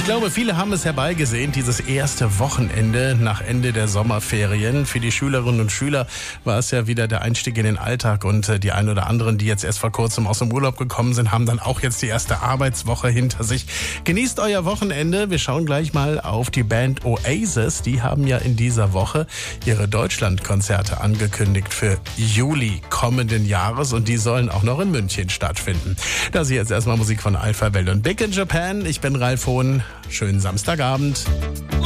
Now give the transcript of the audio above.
Ich glaube, viele haben es herbeigesehnt, dieses erste Wochenende nach Ende der Sommerferien. Für die Schülerinnen und Schüler war es ja wieder der Einstieg in den Alltag und die ein oder anderen, die jetzt erst vor kurzem aus dem Urlaub gekommen sind, haben dann auch jetzt die erste Arbeitswoche hinter sich. Genießt euer Wochenende. Wir schauen gleich mal auf die Band Oasis. Die haben ja in dieser Woche ihre Deutschlandkonzerte angekündigt für Juli kommenden Jahres und die sollen auch noch in München stattfinden. Das ist jetzt erstmal Musik von Alphaville und Big in Japan. Ich bin Ralf Hohn. Schönen Samstagabend.